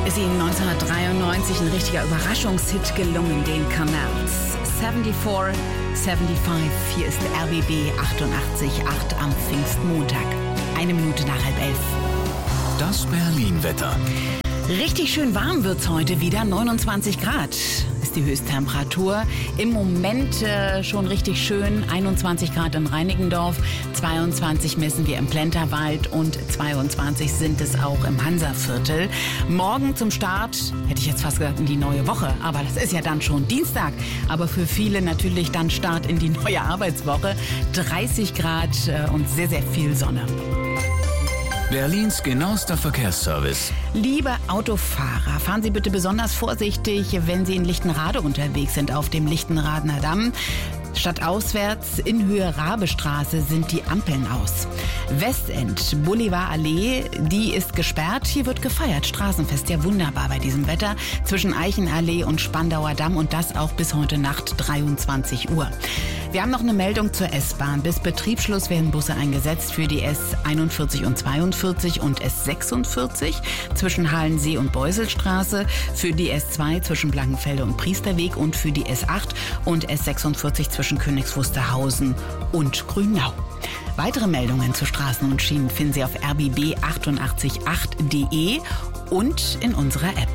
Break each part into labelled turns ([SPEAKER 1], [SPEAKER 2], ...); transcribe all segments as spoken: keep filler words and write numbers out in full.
[SPEAKER 1] ist ihnen neunzehnhundertdreiundneunzig ein richtiger Überraschungshit gelungen, den Canals. vierundsiebzig, fünfundsiebzig, hier ist R B B achtundachtzig Komma acht am Pfingstmontag. Eine Minute nach halb elf.
[SPEAKER 2] Das Berlin-Wetter.
[SPEAKER 1] Richtig schön warm wird's heute wieder, neunundzwanzig Grad ist die Höchsttemperatur. Im Moment äh, schon richtig schön, einundzwanzig Grad in Reinickendorf, zweiundzwanzig messen wir im Plenterwald und zweiundzwanzig sind es auch im Hansaviertel. Morgen zum Start, hätte ich jetzt fast gesagt, in die neue Woche, aber das ist ja dann schon Dienstag. Aber für viele natürlich dann Start in die neue Arbeitswoche, dreißig Grad äh, und sehr, sehr viel Sonne.
[SPEAKER 2] Berlins genauester Verkehrsservice.
[SPEAKER 1] Liebe Autofahrer, fahren Sie bitte besonders vorsichtig, wenn Sie in Lichtenrade unterwegs sind, auf dem Lichtenradener Damm. Stadtauswärts in Höhe Rabestraße sind die Ampeln aus. Westend, Boulevarallee, die ist gesperrt. Hier wird gefeiert. Straßenfest, ja wunderbar bei diesem Wetter. Zwischen Eichenallee und Spandauer Damm und das auch bis heute Nacht dreiundzwanzig Uhr. Wir haben noch eine Meldung zur S-Bahn. Bis Betriebsschluss werden Busse eingesetzt für die S einundvierzig und zweiundvierzig und S sechsundvierzig zwischen Halensee und Beuselstraße, für die S zwei zwischen Blankenfelde und Priesterweg und für die S acht und S sechsundvierzig zwischen Königs Wusterhausen und Grünau. Weitere Meldungen zu Straßen und Schienen finden Sie auf r b b achtundachtzig Komma acht punkt de und in unserer App.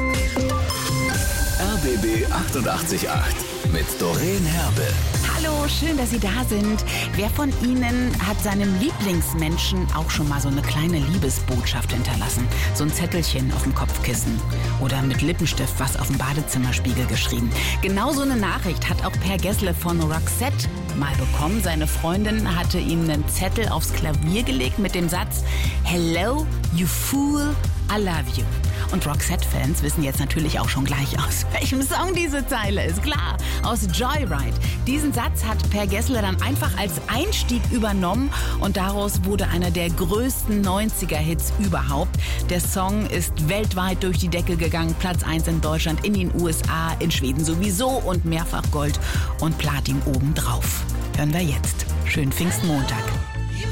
[SPEAKER 2] R B B achtundachtzig Komma acht mit Doreen Herbe.
[SPEAKER 1] Hallo, schön, dass Sie da sind. Wer von Ihnen hat seinem Lieblingsmenschen auch schon mal so eine kleine Liebesbotschaft hinterlassen? So ein Zettelchen auf dem Kopfkissen oder mit Lippenstift was auf dem Badezimmerspiegel geschrieben. Genau so eine Nachricht hat auch Per Gessle von Roxette mal bekommen. Seine Freundin hatte ihm einen Zettel aufs Klavier gelegt mit dem Satz "Hello, you fool, I love you". Und Roxette-Fans wissen jetzt natürlich auch schon gleich, aus welchem Song diese Zeile ist. Klar, aus Joyride. Diesen Satz hat Per Gessle dann einfach als Einstieg übernommen und daraus wurde einer der größten neunziger-Hits überhaupt. Der Song ist weltweit durch die Decke gegangen. Platz eins in Deutschland, in den U S A, in Schweden sowieso und mehrfach Gold und Platin obendrauf. Hören wir jetzt. Schönen Pfingstmontag.